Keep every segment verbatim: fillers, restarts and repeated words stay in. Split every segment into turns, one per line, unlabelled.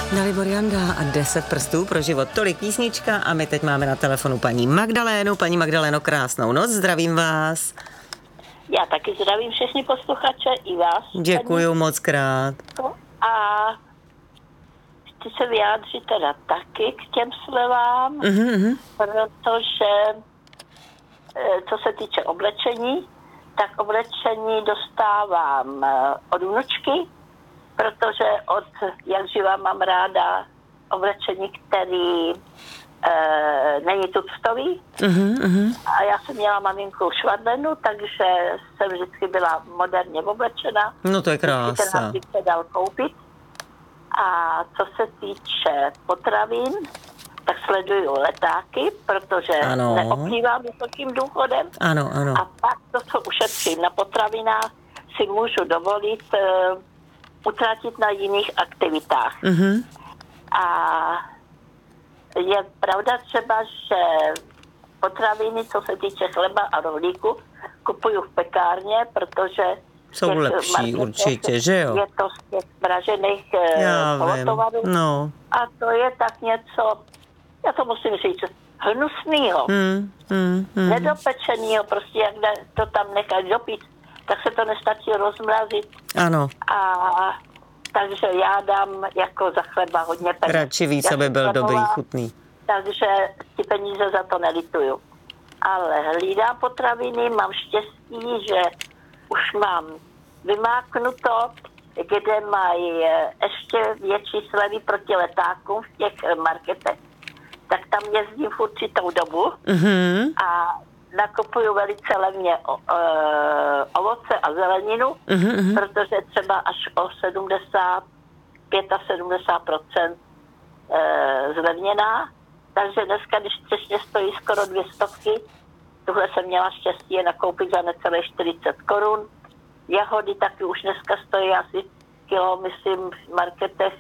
Dalibor Janda a deset prstů pro život. Tolik písnička a my teď máme na telefonu paní Magdalénu. Paní Magdaléno, krásnou noc, zdravím vás.
Já taky zdravím všechny posluchače i vás.
Děkuju paní. Moc krát.
A chci se vyjádřit teda taky k těm slevám, mm-hmm. protože co se týče oblečení, tak oblečení dostávám od vnučky, protože od jak živa mám ráda oblečení, který e, není tuctový. Uh-huh. A já jsem měla maminku švadlenu, takže jsem vždycky byla moderně oblečena.
No to je krása.
Vždycky se dal koupit. A co se týče potravin, tak sleduju letáky, protože ano. neoplývám vysokým důchodem.
Ano, ano.
A pak to, co ušetřím na potravinách, si můžu dovolit uh, utratit na jiných aktivitách. Mm-hmm. A je pravda třeba, že potraviny, co se týče chleba a rohlíku, kupuju v pekárně, protože
jsou lepší určitě, že jo?
Je to z těch mražených polotovarů.
No.
A to je tak něco, já to musím říct, hnusnýho, mm, mm, mm. nedopečenýho, prostě jak to tam nechat dopít, tak se to nestačí rozmrazit.
Ano.
A takže já dám jako za chleba hodně peněz.
Radši víc, aby byl dobrý, chutný.
Takže ty peníze za to nelituju. Ale hlídám potraviny, mám štěstí, že už mám vymáknuto, kde mají ještě větší slevy proti letákům v těch marketech. Tak tam jezdím v určitou dobu mm-hmm. a nakupuju velice levně o, o, ovoce a zeleninu, mm-hmm. protože třeba až o sedmdesát pět až sedmdesát procent e, zlevněná. Takže dneska, když třešně stojí skoro dvě stovky, tuhle jsem měla štěstí je nakoupit za necelé čtyřicet korun. Jahody taky už dneska stojí asi kilo, myslím, v marketech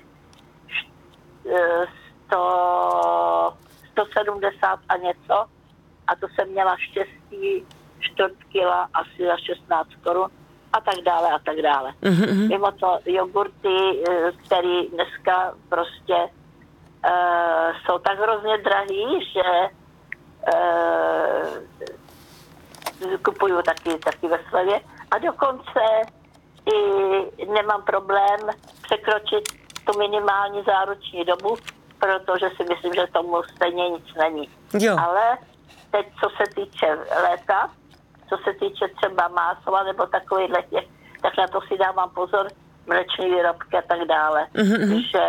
sto, sto sedmdesát a něco. A to jsem měla štěstí, čtvrt kila asi za šestnáct korun a tak dále a tak dále. Mm-hmm. Mimo to jogurty, které dneska prostě uh, jsou tak hrozně drahý, že uh, kupuju taky, taky ve slevě. A dokonce i nemám problém překročit tu minimální záruční dobu, protože si myslím, že tomu stejně nic není.
Jo.
Ale teď, co se týče léta, co se týče třeba másla nebo takovýhle těch, tak na to si dávám pozor, mléčné výrobky a tak dále. Mm-hmm. Že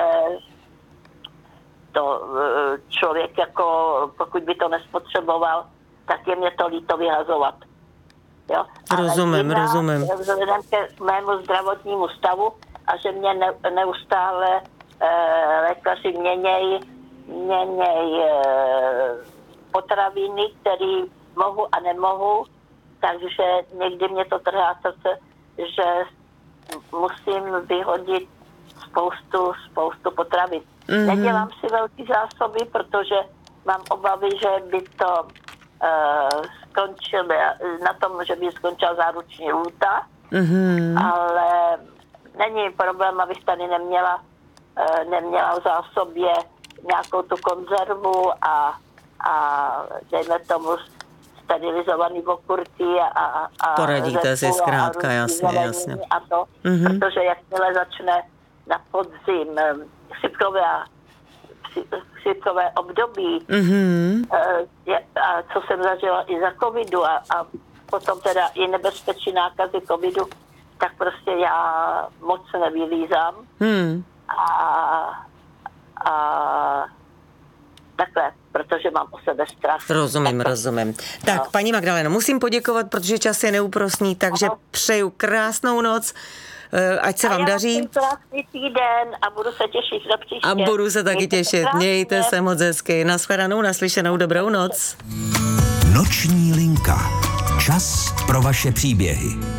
to člověk jako, pokud by to nespotřeboval, tak je mě to líto vyhazovat. Jo?
Rozumím, jiná, rozumím.
Vzhledem ke mému zdravotnímu stavu a že mě ne, neustále e, lékaři měněj, měněj e, potraviny, které mohu a nemohu, takže někdy mě to trhá srdce, že musím vyhodit spoustu, spoustu potravin. Mm-hmm. Nedělám si velký zásoby, protože mám obavy, že by to uh, skončilo na tom, že by skončila záruční lhůta, mm-hmm. ale není problém, abych tady neměla, uh, neměla v zásobě nějakou tu konzervu a a dejme tomu sterilizovaný okurky a, a
poradíte si zkrátka, jasně, jasně.
A to, mm-hmm. protože jakmile začne na podzim chřipkové, chřipkové období, mm-hmm. a co jsem zažila i za covidu a, a potom teda i nebezpečí nákazy covidu, tak prostě já moc se nevylízám. Mm. A, a takhle, protože mám o sebe strach.
Rozumím, tak, rozumím. Tak, no. Paní Magdaleno, musím poděkovat, protože čas je neúprosný, takže no. Přeju krásnou noc, ať se a vám daří.
Krásný týden a budu se těšit do příště.
A budu se taky Mějte těšit. Krásně. Mějte se moc hezky. Nashledanou, naslyšenou, dobrou noc.
Noční linka. Čas pro vaše příběhy.